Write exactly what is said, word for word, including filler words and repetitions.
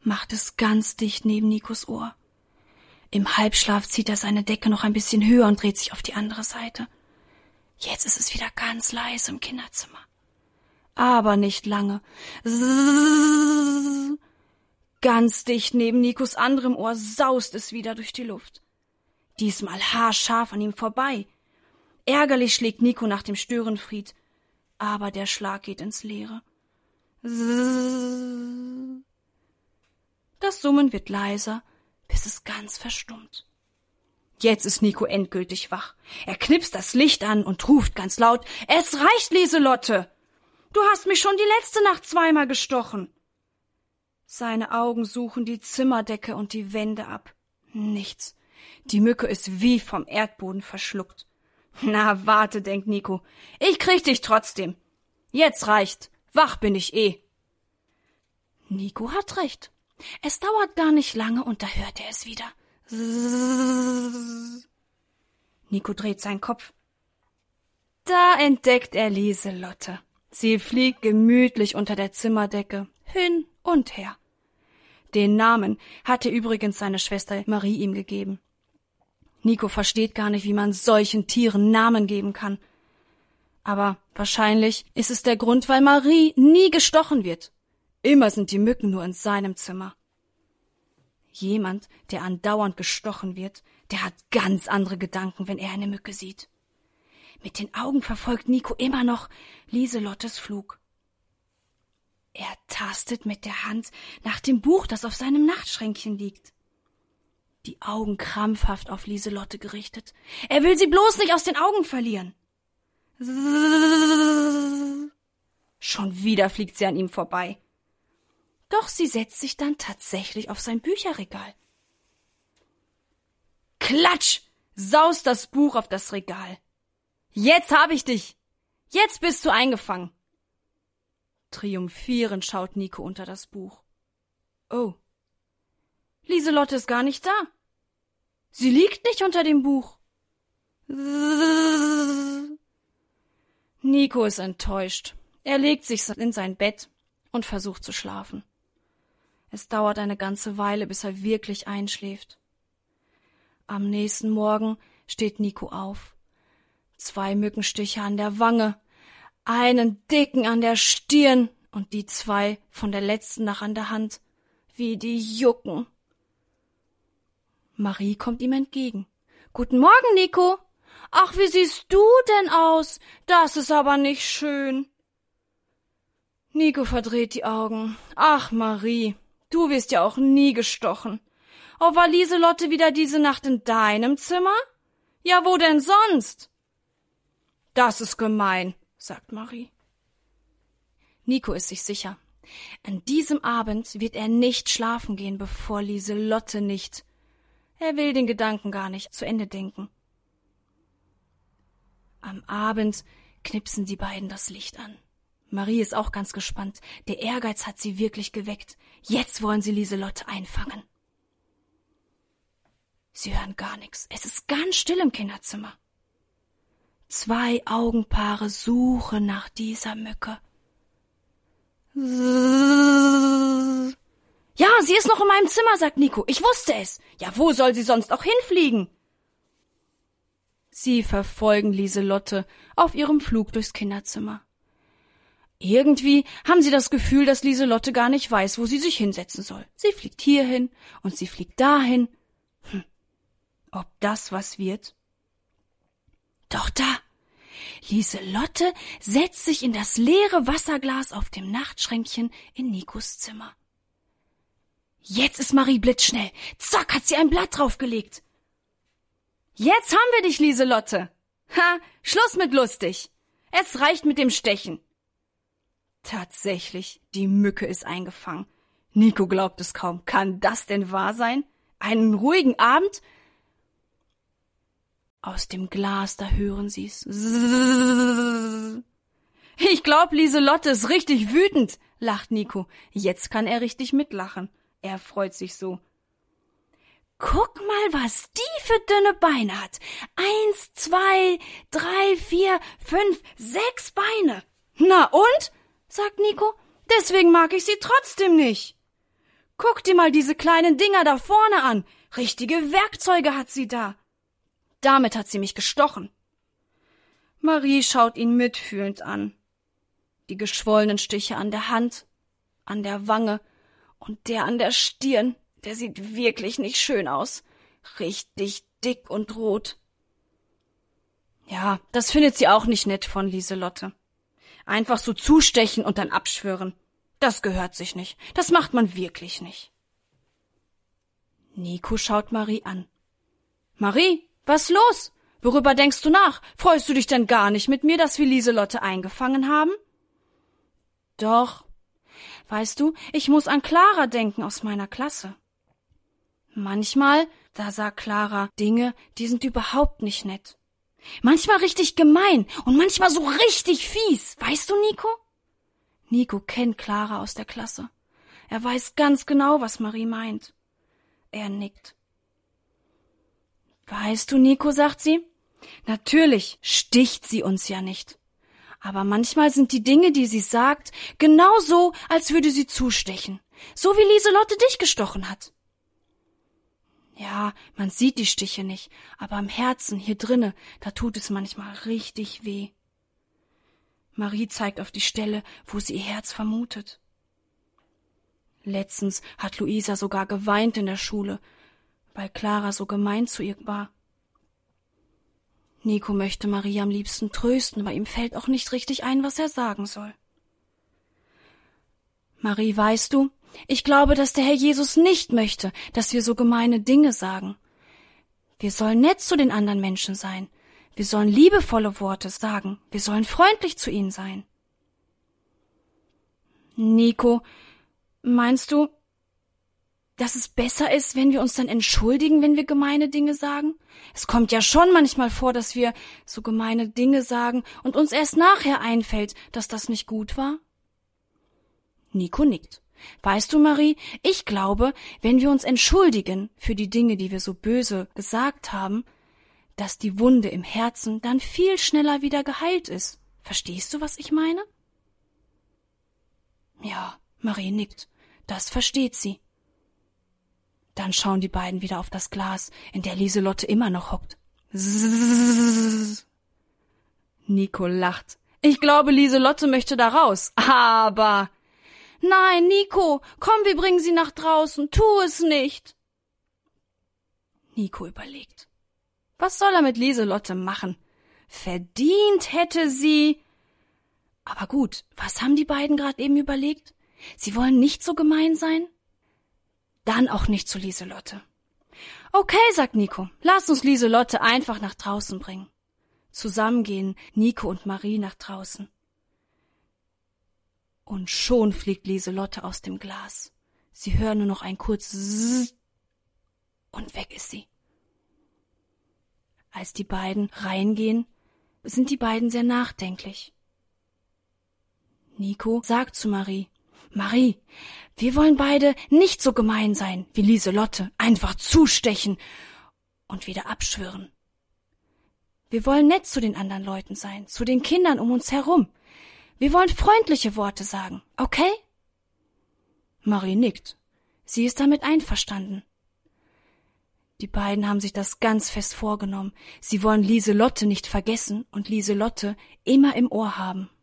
macht es ganz dicht neben Nikos Ohr. Im Halbschlaf zieht er seine Decke noch ein bisschen höher und dreht sich auf die andere Seite. Jetzt ist es wieder ganz leise im Kinderzimmer. Aber nicht lange. Zzzz. Ganz dicht neben Nikos anderem Ohr saust es wieder durch die Luft. Diesmal haarscharf an ihm vorbei. Ärgerlich schlägt Nico nach dem Störenfried, aber der Schlag geht ins Leere. Zzzz. Das Summen wird leiser, bis es ganz verstummt. Jetzt ist Nico endgültig wach. Er knipst das Licht an und ruft ganz laut: »Es reicht, Lieselotte! Du hast mich schon die letzte Nacht zweimal gestochen!« Seine Augen suchen die Zimmerdecke und die Wände ab. Nichts. Die Mücke ist wie vom Erdboden verschluckt. »Na, warte«, denkt Nico. »Ich krieg dich trotzdem. Jetzt reicht. Wach bin ich eh.« Nico hat recht. Es dauert gar nicht lange und da hört er es wieder. Nico dreht seinen Kopf. Da entdeckt er Lieselotte. Sie fliegt gemütlich unter der Zimmerdecke hin und her. Den Namen hatte übrigens seine Schwester Marie ihm gegeben. Nico versteht gar nicht, wie man solchen Tieren Namen geben kann. Aber wahrscheinlich ist es der Grund, weil Marie nie gestochen wird. Immer sind die Mücken nur in seinem Zimmer. Jemand, der andauernd gestochen wird, der hat ganz andere Gedanken, wenn er eine Mücke sieht. Mit den Augen verfolgt Nico immer noch Lieselottes Flug. Er tastet mit der Hand nach dem Buch, das auf seinem Nachtschränkchen liegt. Die Augen krampfhaft auf Lieselotte gerichtet. Er will sie bloß nicht aus den Augen verlieren. Schon wieder fliegt sie an ihm vorbei. Doch sie setzt sich dann tatsächlich auf sein Bücherregal. Klatsch! Saust das Buch auf das Regal. Jetzt hab ich dich! Jetzt bist du eingefangen! Triumphierend schaut Nico unter das Buch. Oh, Lieselotte ist gar nicht da. Sie liegt nicht unter dem Buch. Nico ist enttäuscht. Er legt sich in sein Bett und versucht zu schlafen. Es dauert eine ganze Weile, bis er wirklich einschläft. Am nächsten Morgen steht Nico auf. Zwei Mückenstiche an der Wange, einen dicken an der Stirn und die zwei von der letzten Nacht an der Hand. Wie die jucken. Marie kommt ihm entgegen. »Guten Morgen, Nico. Ach, wie siehst du denn aus? Das ist aber nicht schön.« Nico verdreht die Augen. »Ach, Marie, du wirst ja auch nie gestochen. Oh, war Lieselotte wieder diese Nacht in deinem Zimmer? Ja, wo denn sonst?« »Das ist gemein«, sagt Marie. Nico ist sich sicher. An diesem Abend wird er nicht schlafen gehen, bevor Lieselotte nicht. Er will den Gedanken gar nicht zu Ende denken. Am Abend knipsen die beiden das Licht an. Marie ist auch ganz gespannt. Der Ehrgeiz hat sie wirklich geweckt. Jetzt wollen sie Lieselotte einfangen. Sie hören gar nichts. Es ist ganz still im Kinderzimmer. Zwei Augenpaare suchen nach dieser Mücke. »Ja, sie ist noch in meinem Zimmer«, sagt Nico. »Ich wusste es. Ja, wo soll sie sonst auch hinfliegen?« Sie verfolgen Lieselotte auf ihrem Flug durchs Kinderzimmer. Irgendwie haben sie das Gefühl, dass Lieselotte gar nicht weiß, wo sie sich hinsetzen soll. Sie fliegt hierhin und sie fliegt dahin. Hm. Ob das was wird? Doch da! Lieselotte setzt sich in das leere Wasserglas auf dem Nachtschränkchen in Nikos Zimmer. Jetzt ist Marie blitzschnell. Zack, hat sie ein Blatt draufgelegt. »Jetzt haben wir dich, Lieselotte!« »Ha, Schluss mit lustig! Es reicht mit dem Stechen!« Tatsächlich, die Mücke ist eingefangen. Nico glaubt es kaum. Kann das denn wahr sein? Einen ruhigen Abend? Aus dem Glas, da hören sie's. »Ich glaub, Lieselotte ist richtig wütend«, lacht Nico. Jetzt kann er richtig mitlachen. Er freut sich so. »Guck mal, was die für dünne Beine hat. Eins, zwei, drei, vier, fünf, sechs Beine.« »Na und?«, sagt Nico. »Deswegen mag ich sie trotzdem nicht.« Guck dir mal diese kleinen Dinger da vorne an. Richtige Werkzeuge hat sie da. Damit hat sie mich gestochen. Marie schaut ihn mitfühlend an. Die geschwollenen Stiche an der Hand, an der Wange und der an der Stirn, der sieht wirklich nicht schön aus. Richtig dick und rot. Ja, das findet sie auch nicht nett von Lieselotte. Einfach so zustechen und dann abschwören. Das gehört sich nicht. Das macht man wirklich nicht. Nico schaut Marie an. Marie, was los? Worüber denkst du nach? Freust du dich denn gar nicht mit mir, dass wir Lieselotte eingefangen haben? Doch. Weißt du, ich muss an Clara denken aus meiner Klasse. Manchmal, da sagt Clara Dinge, die sind überhaupt nicht nett. Manchmal richtig gemein und manchmal so richtig fies. Weißt du, Nico? Nico kennt Clara aus der Klasse. Er weiß ganz genau, was Marie meint. Er nickt. Weißt du, Nico, sagt sie, natürlich sticht sie uns ja nicht. Aber manchmal sind die Dinge, die sie sagt, genau so, als würde sie zustechen. So wie Lieselotte dich gestochen hat. Ja, man sieht die Stiche nicht, aber im Herzen, hier drinne, da tut es manchmal richtig weh. Marie zeigt auf die Stelle, wo sie ihr Herz vermutet. Letztens hat Luisa sogar geweint in der Schule, weil Clara so gemein zu ihr war. Nico möchte Marie am liebsten trösten, aber ihm fällt auch nicht richtig ein, was er sagen soll. Marie, weißt du, ich glaube, dass der Herr Jesus nicht möchte, dass wir so gemeine Dinge sagen. Wir sollen nett zu den anderen Menschen sein. Wir sollen liebevolle Worte sagen. Wir sollen freundlich zu ihnen sein. Nico, meinst du, dass es besser ist, wenn wir uns dann entschuldigen, wenn wir gemeine Dinge sagen? Es kommt ja schon manchmal vor, dass wir so gemeine Dinge sagen und uns erst nachher einfällt, dass das nicht gut war. Nico nickt. Weißt du, Marie, ich glaube, wenn wir uns entschuldigen für die Dinge, die wir so böse gesagt haben, dass die Wunde im Herzen dann viel schneller wieder geheilt ist. Verstehst du, was ich meine? Ja, Marie nickt. Das versteht sie. Dann schauen die beiden wieder auf das Glas, in der Lieselotte immer noch hockt. Zzzz. Nico lacht. Ich glaube, Lieselotte möchte da raus, aber... Nein, Nico, komm, wir bringen sie nach draußen, tu es nicht. Nico überlegt. Was soll er mit Lieselotte machen? Verdient hätte sie... Aber gut, was haben die beiden gerade eben überlegt? Sie wollen nicht so gemein sein? Dann auch nicht zu Lieselotte. Okay, sagt Nico, lass uns Lieselotte einfach nach draußen bringen. Zusammen gehen Nico und Marie nach draußen. Und schon fliegt Lieselotte aus dem Glas. Sie hören nur noch ein kurzes Zzz und weg ist sie. Als die beiden reingehen, sind die beiden sehr nachdenklich. Nico sagt zu Marie, Marie, wir wollen beide nicht so gemein sein wie Lieselotte, einfach zustechen und wieder abschwören. Wir wollen nett zu den anderen Leuten sein, zu den Kindern um uns herum. Wir wollen freundliche Worte sagen, okay? Marie nickt. Sie ist damit einverstanden. Die beiden haben sich das ganz fest vorgenommen. Sie wollen Lieselotte nicht vergessen und Lieselotte immer im Ohr haben.